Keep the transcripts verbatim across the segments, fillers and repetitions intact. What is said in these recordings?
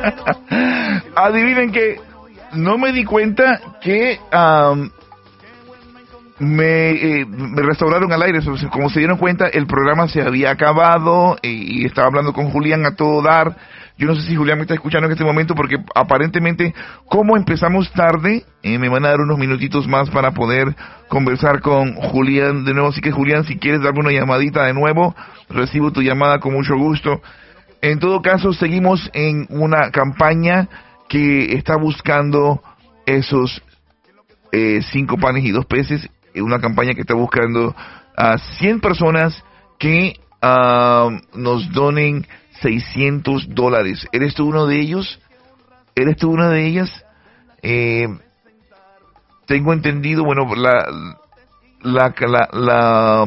Adivinen que no me di cuenta que um, me, eh, me restauraron al aire. Como se dieron cuenta, el programa se había acabado y, y estaba hablando con Julián a todo dar. Yo no sé si Julián me está escuchando en este momento porque aparentemente, como empezamos tarde, eh, me van a dar unos minutitos más para poder conversar con Julián de nuevo. Así que Julián, si quieres darme una llamadita de nuevo, recibo tu llamada con mucho gusto. En todo caso, seguimos en una campaña que está buscando esos eh, cinco panes y dos peces. Una campaña que está buscando a cien personas que uh, nos donen seiscientos dólares. ¿Eres tú uno de ellos? ¿Eres tú una de ellas? Eh, tengo entendido, bueno, la, la, la, la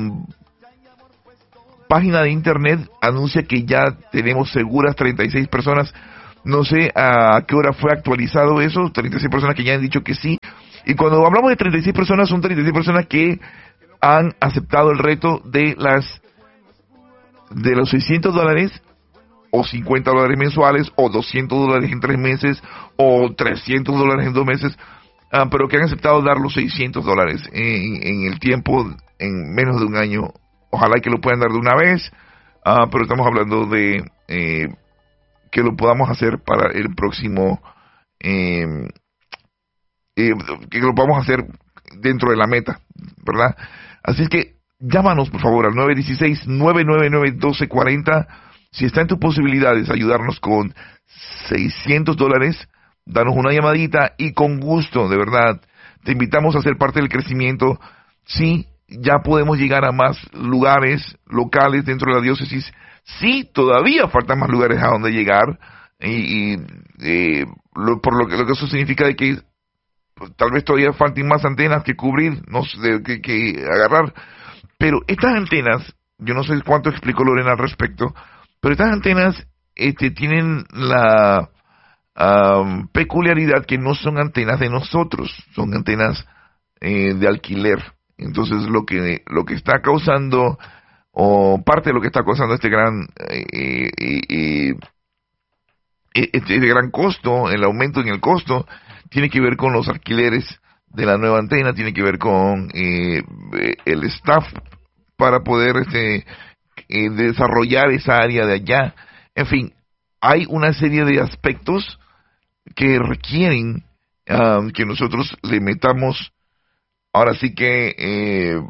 página de internet anuncia que ya tenemos seguras treinta y seis personas. No sé a qué hora fue actualizado eso, treinta y seis personas que ya han dicho que sí. Y cuando hablamos de treinta y seis personas, son treinta y seis personas que han aceptado el reto de las de los seiscientos dólares, o cincuenta dólares mensuales, o doscientos dólares en tres meses, o trescientos dólares en dos meses, uh, pero que han aceptado dar los seiscientos dólares en, en el tiempo, en menos de un año. Ojalá que lo puedan dar de una vez, uh, pero estamos hablando de eh, que lo podamos hacer para el próximo, eh, eh, que lo podamos hacer dentro de la meta, ¿verdad? Así es que llámanos por favor al nueve uno seis, nueve nueve nueve, uno dos cuatro cero. Si está en tus posibilidades ayudarnos con seiscientos dólares, danos una llamadita y con gusto, de verdad, te invitamos a ser parte del crecimiento. Sí, ya podemos llegar a más lugares locales dentro de la diócesis. Sí, todavía faltan más lugares a donde llegar, y, y eh, lo, por lo que, lo que eso significa de que pues, tal vez todavía falten más antenas que cubrir, no sé, que, que agarrar. Pero estas antenas, yo no sé cuánto explicó Lorena al respecto, pero estas antenas este, tienen la um, peculiaridad que no son antenas de nosotros, son antenas eh, de alquiler. Entonces lo que lo que está causando, o parte de lo que está causando este gran eh, eh, eh, este gran costo, el aumento en el costo, tiene que ver con los alquileres de la nueva antena, tiene que ver con eh, el staff para poder este eh, desarrollar esa área de allá. En fin, hay una serie de aspectos que requieren um, que nosotros le metamos, ahora sí que eh,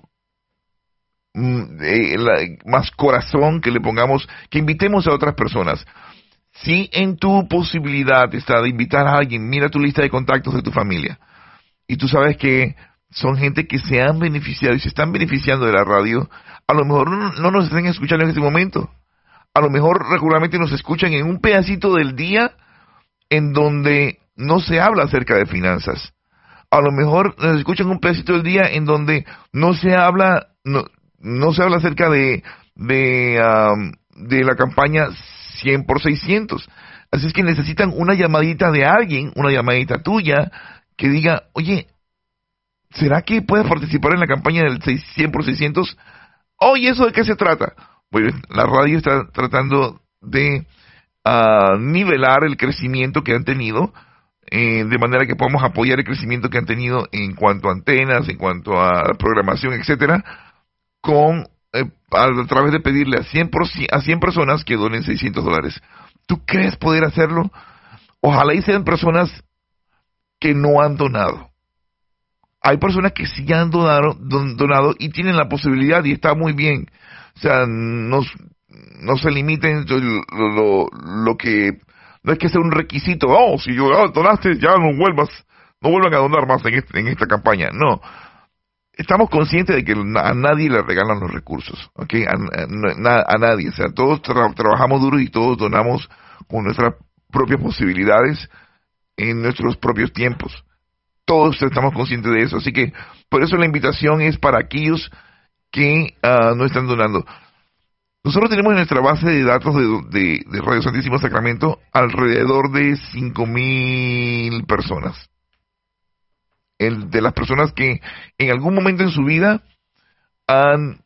eh, la, más corazón, que le pongamos, que invitemos a otras personas. Si en tu posibilidad está de invitar a alguien, mira tu lista de contactos de tu familia, y tú sabes que son gente que se han beneficiado y se están beneficiando de la radio. A lo mejor no, no nos están escuchando en este momento, a lo mejor regularmente nos escuchan en un pedacito del día en donde no se habla acerca de finanzas. A lo mejor nos escuchan un pedacito del día en donde no se habla no, no se habla acerca de de, um, de la campaña cien por seiscientos. Así es que necesitan una llamadita de alguien, una llamadita tuya, que diga, oye, ¿será que puedes participar en la campaña del cien por seiscientos? Oye, ¿eso de qué se trata? Pues la radio está tratando de uh, nivelar el crecimiento que han tenido, eh, de manera que podamos apoyar el crecimiento que han tenido en cuanto a antenas, en cuanto a programación, etcétera, con eh, a, a través de pedirle a cien, por, a cien personas que donen seiscientos dólares. ¿Tú crees poder hacerlo? Ojalá y sean personas que no han donado. Hay personas que sí han donado, don, donado y tienen la posibilidad, y está muy bien. O sea, no, no se limiten lo, lo, lo que... No es que sea un requisito. Oh, si yo oh, donaste, ya no vuelvas, no vuelvan a donar más en, este, en esta campaña. No. Estamos conscientes de que a nadie le regalan los recursos, ¿ok? A, a, a nadie. O sea, todos tra- trabajamos duro y todos donamos con nuestras propias posibilidades en nuestros propios tiempos. Todos estamos conscientes de eso. Así que, por eso la invitación es para aquellos que uh, no están donando. Nosotros tenemos en nuestra base de datos de, de, de Radio Santísimo Sacramento alrededor de cinco mil personas. El, de las personas que en algún momento en su vida han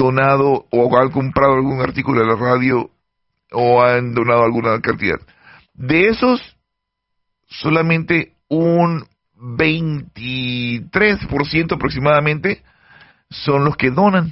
donado o han comprado algún artículo de la radio o han donado alguna cantidad. De esos, solamente un veintitrés por ciento aproximadamente son los que donan.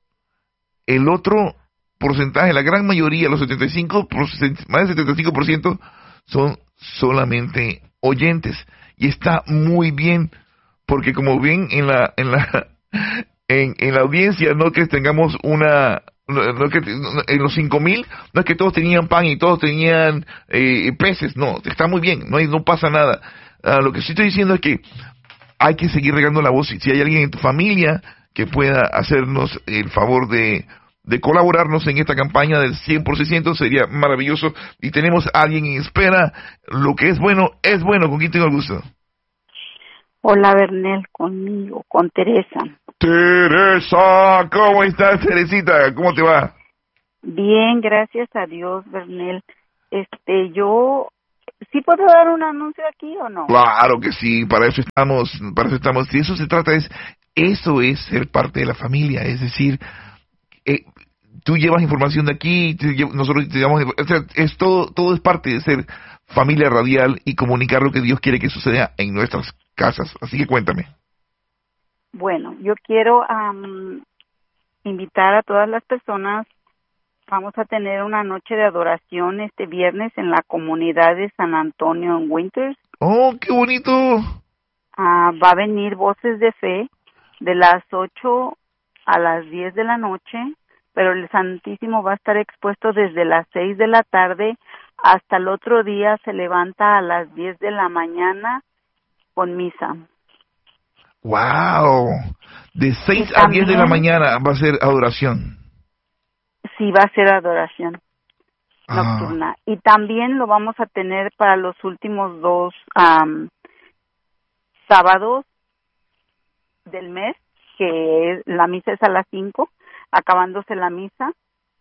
El otro porcentaje, la gran mayoría, los setenta y cinco por ciento, más del setenta y cinco por ciento son solamente oyentes. Y está muy bien, porque como ven en la en la en, en la audiencia, no que tengamos una no, no que no, en los cinco mil, no es que todos tenían pan y todos tenían eh, peces, no, está muy bien, no hay, no pasa nada. Uh, lo que sí estoy diciendo es que hay que seguir regando la voz. Si hay alguien en tu familia que pueda hacernos el favor de de colaborarnos en esta campaña del cien por ciento, sería maravilloso. Y tenemos a alguien en espera. Lo que es bueno, es bueno. ¿Con quién tengo el gusto? Hola, Bernel, conmigo, con Teresa. Teresa, ¿cómo estás, Teresita? ¿Cómo te va? Bien, gracias a Dios, Bernel. Este, yo, ¿sí puedo dar un anuncio aquí o no? Claro que sí, para eso estamos, para eso estamos. Si eso se trata, es, eso es ser parte de la familia, es decir, eh, tú llevas información de aquí, te, nosotros te llevamos, o sea, es todo, todo es parte de ser familia radial y comunicar lo que Dios quiere que suceda en nuestras casas. Así que cuéntame. Bueno, yo quiero um, invitar a todas las personas. Vamos a tener una noche de adoración este viernes en la comunidad de San Antonio en Winters. ¡Oh, qué bonito! Uh, va a venir Voces de Fe de las ocho a las diez de la noche, pero el Santísimo va a estar expuesto desde las seis de la tarde hasta el otro día. Se levanta a las diez de la mañana con misa. ¡Wow! De seis a diez de la mañana va a ser adoración. Sí, va a ser adoración ah. nocturna. Y también lo vamos a tener para los últimos dos um, sábados del mes, que la misa es a las cinco. Acabándose la misa,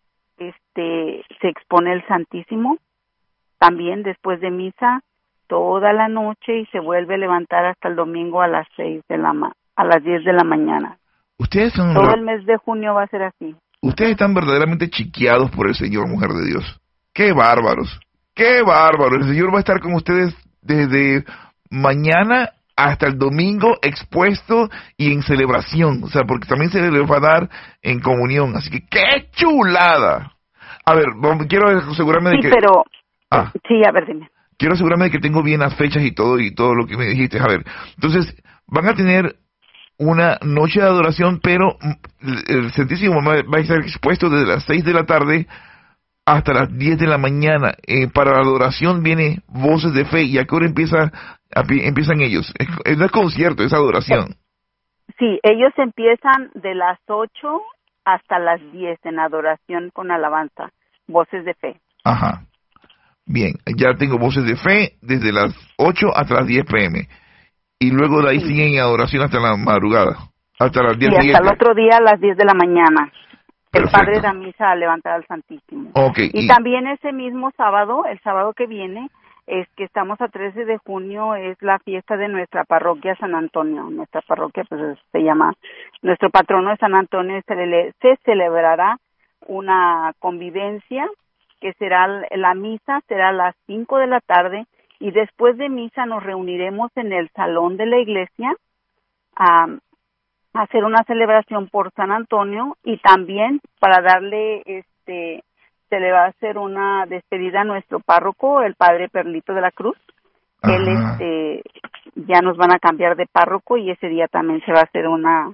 este, se expone el Santísimo. También después de misa, toda la noche, y se vuelve a levantar hasta el domingo a las seis de la ma- a las diez de la mañana. Ustedes son todo el mes de junio va a ser así. Ustedes están verdaderamente chiqueados por el Señor, mujer de Dios. ¡Qué bárbaros! ¡Qué bárbaros! El Señor va a estar con ustedes desde mañana hasta el domingo, expuesto y en celebración. O sea, porque también se les va a dar en comunión. Así que ¡qué chulada! A ver, quiero asegurarme de sí, que... Sí, pero... Ah. Sí, a ver, dime. Quiero asegurarme de que tengo bien las fechas y todo, y todo lo que me dijiste. A ver, entonces, van a tener una noche de adoración, pero el Santísimo va a estar expuesto desde las seis de la tarde hasta las diez de la mañana. Eh, para la adoración viene Voces de Fe. ¿Y a qué hora empieza, a, empiezan ellos? Es, no es concierto, es adoración. Sí, ellos empiezan de las ocho hasta las diez en adoración con alabanza, Voces de Fe. Ajá. Bien, ya tengo Voces de Fe desde las ocho hasta las diez pe eme. Y luego de ahí sí. siguen en adoración hasta la madrugada, hasta las diez y siguientes. hasta el otro día a las diez de la mañana. Perfecto. El Padre da misa a levantar al Santísimo. Okay, y, y también ese mismo sábado, el sábado que viene, es que estamos a trece de junio, es la fiesta de nuestra parroquia San Antonio. Nuestra parroquia pues se llama, nuestro patrono de San Antonio, se, le, se celebrará una convivencia que será la misa, será a las cinco de la tarde, y después de misa nos reuniremos en el salón de la iglesia a, a hacer una celebración por San Antonio, y también para darle, este, se le va a hacer una despedida a nuestro párroco, el padre Perlito de la Cruz. Ajá. Él, este, ya nos van a cambiar de párroco, y ese día también se va a hacer una,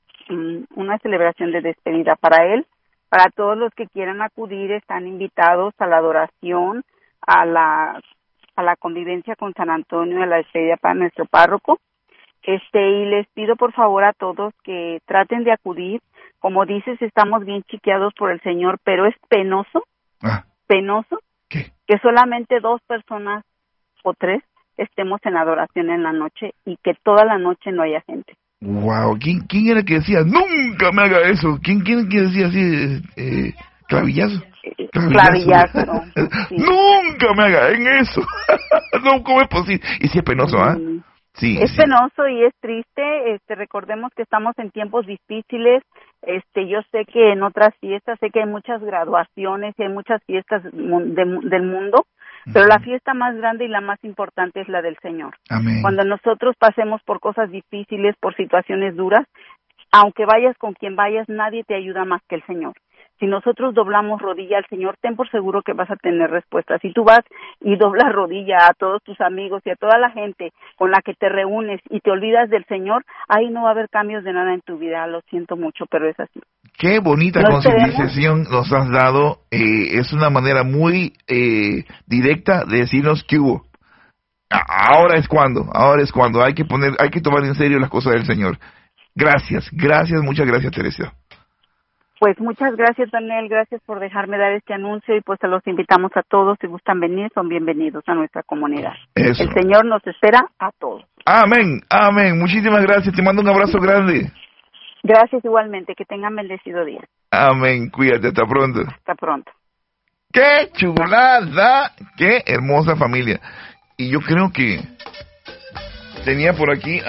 una celebración de despedida para él. Para todos los que quieran acudir, están invitados a la adoración, a la a la convivencia con San Antonio, a la despedida para nuestro párroco. Este, y les pido por favor a todos que traten de acudir. Como dices, estamos bien chiqueados por el Señor, pero es penoso, ah. penoso, ¿Qué? Que solamente dos personas o tres estemos en adoración en la noche y que toda la noche no haya gente. Wow, ¿quién, quién era que decía, nunca me haga eso? ¿Quién, quién que decía así, eh, clavillazo? Clavillazo, clavillazo no, sí. Nunca me haga en eso. No, ¿cómo es posible? Y si es penoso, ¿ah? ¿eh? Mm. Sí, es sí. penoso y es triste. Este, recordemos que estamos en tiempos difíciles. Este, yo sé que en otras fiestas, sé que hay muchas graduaciones y hay muchas fiestas de, de, del mundo, Pero la fiesta más grande y la más importante es la del Señor. Amén. Cuando nosotros pasemos por cosas difíciles, por situaciones duras, aunque vayas con quien vayas, nadie te ayuda más que el Señor. Si nosotros doblamos rodilla al Señor, ten por seguro que vas a tener respuesta. Si tú vas y doblas rodilla a todos tus amigos y a toda la gente con la que te reúnes y te olvidas del Señor, ahí no va a haber cambios de nada en tu vida. Lo siento mucho, pero es así. Qué bonita ¿No concientización nos has dado. Eh, es una manera muy eh, directa de decirnos que hubo. Ahora es cuando, ahora es cuando. Hay que poner, hay que tomar en serio las cosas del Señor. Gracias, gracias, muchas gracias, Teresa. Pues muchas gracias, Daniel, gracias por dejarme dar este anuncio y pues se los invitamos a todos, si gustan venir, son bienvenidos a nuestra comunidad. Eso. El Señor nos espera a todos. Amén, amén, muchísimas gracias, te mando un abrazo grande. Gracias igualmente, que tengan bendecido día. Amén, cuídate, hasta pronto. Hasta pronto. ¡Qué chulada! ¡Qué hermosa familia! Y yo creo que tenía por aquí